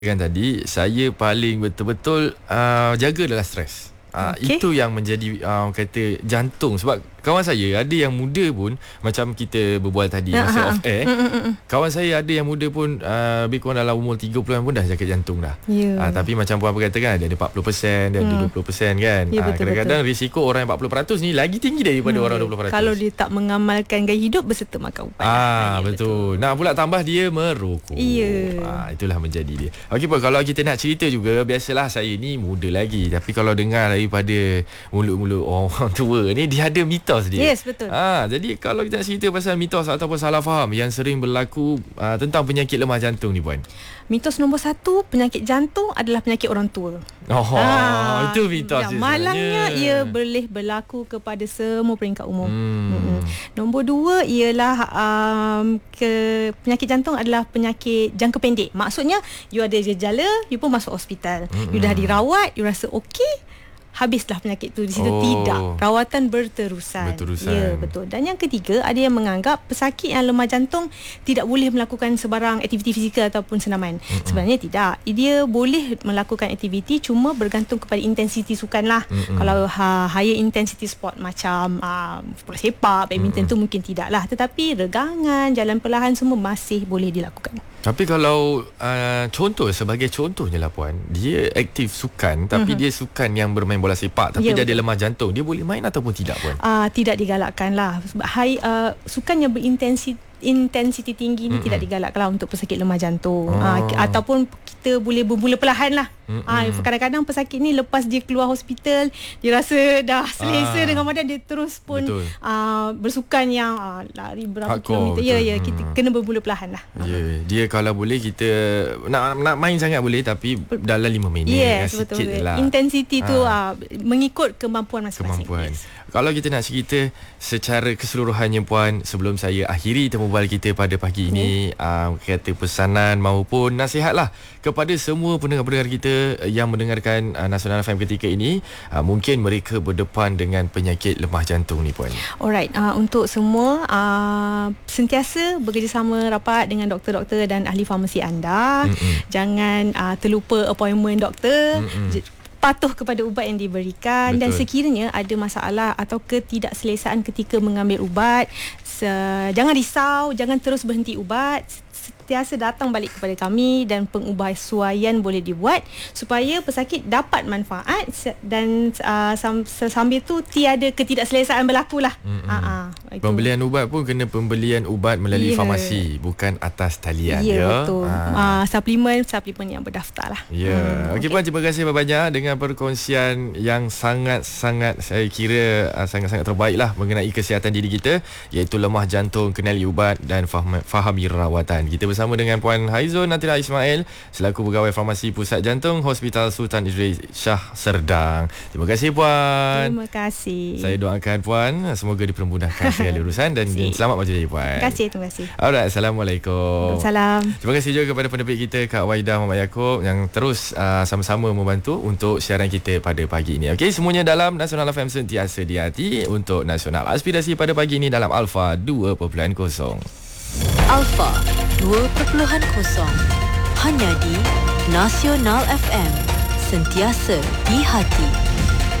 Kan tadi saya paling betul-betul jaga adalah stres. Itu yang menjadi kata jantung. Sebab kawan saya ada yang muda pun, macam kita berbual tadi masa off air, kawan saya ada yang muda pun lebih kurang dalam umur 30-an pun dah sakit jantung dah. Tapi macam puan berkata kan, ada 40%, ada 20% kan. Kadang-kadang risiko orang yang 40% ni lagi tinggi daripada orang 20%. Kalau dia tak mengamalkan gaya hidup beserta makan ubat. Betul. Nak pula tambah dia merokok. Itulah menjadi dia. Okey, kalau kita nak cerita juga, biasalah saya ni muda lagi, tapi kalau dengar daripada mulut-mulut orang tua ni, dia ada mitos dia. Yes, betul. Jadi kalau kita nak cerita pasal mitos ataupun salah faham yang sering berlaku tentang penyakit lemah jantung ni, puan. Mitos nombor 1, penyakit jantung adalah penyakit orang tua. Itu mitos dia. Malangnya ia boleh berlaku kepada semua peringkat umum. Nombor 2 ialah penyakit jantung adalah penyakit jangka pendek. Maksudnya you ada gejala, you pun masuk hospital. You dah dirawat, you rasa okey, habislah penyakit tu di situ. Tidak, rawatan berterusan. Ya, betul. Dan yang ketiga, ada yang menganggap pesakit yang lemah jantung tidak boleh melakukan sebarang aktiviti fizikal ataupun senaman. Sebenarnya tidak. Dia boleh melakukan aktiviti, cuma bergantung kepada intensiti sukan lah. Kalau higher intensity sport macam bola sepak, badminton tu mungkin tidak lah. Tetapi regangan, jalan perlahan semua masih boleh dilakukan. Tapi kalau sebagai contohnya lah, puan, dia aktif sukan, tapi dia sukan yang bermain bola sepak, tapi dia ada lemah jantung, dia boleh main ataupun tidak, puan? Tidak digalakkan lah. Sukan yang berintensiti tinggi ni tidak digalakkan lah untuk pesakit lemah jantung. Ataupun kita boleh bermula perlahan lah. Kadang-kadang pesakit ni lepas dia keluar hospital, dia rasa dah selesa dengan badan, dia terus pun bersukan yang lari berapa kilometer. Kita kena bermula perlahan lah. Dia kalau boleh kita nak main sangat boleh, tapi dalam 5 minit. Yes, betul. Intensity tu mengikut kemampuan masing-masing. Kalau kita nak cerita secara keseluruhannya, puan, sebelum saya akhiri temu bual kita pada pagi ini, kata pesanan maupun nasihat lah kepada semua pendengar-pendengar kita yang mendengarkan Nasional FM ketika ini, mungkin mereka berdepan dengan penyakit lemah jantung ni, puan. Alright, untuk semua sentiasa bekerjasama rapat dengan doktor-doktor dan ahli farmasi anda. Jangan terlupa appointment doktor. Patuh kepada ubat yang diberikan. Dan sekiranya ada masalah atau ketidakselesaan ketika mengambil ubat, jangan risau, jangan terus berhenti ubat. Sentiasa datang balik kepada kami dan pengubahsuaian boleh dibuat supaya pesakit dapat manfaat dan sambil tu tiada ketidakselesaan berlaku lah. Pembelian ubat pun kena pembelian ubat melalui farmasi, bukan atas talian. Betul. Suplemen yang berdaftar lah. Okey, puan, terima kasih banyak dengan perkongsian yang sangat-sangat, saya kira sangat-sangat terbaik lah mengenai kesihatan diri kita, iaitu lemah jantung, kenali ubat dan fahami rawatan. Kita bersama dengan Puan Haizun Natira Ismail selaku Pegawai Farmasi Pusat Jantung Hospital Sultan Idris Shah Serdang. Terima kasih, puan. Terima kasih. Saya doakan puan semoga dipermudahkan segala urusan dan selamat berjaya, puan. Terima kasih. Alright, Assalamualaikum. Salam. Terima kasih juga kepada penerbit kita Kak Waidah Muhammad Yaakob yang terus sama-sama membantu untuk siaran kita pada pagi ini. Okey, semuanya dalam Nasional FM, sentiasa di hati untuk nasional. Aspirasi pada pagi ini dalam Alpha 2.0. Alpha 2.0 hanya di Nasional FM, sentiasa di hati.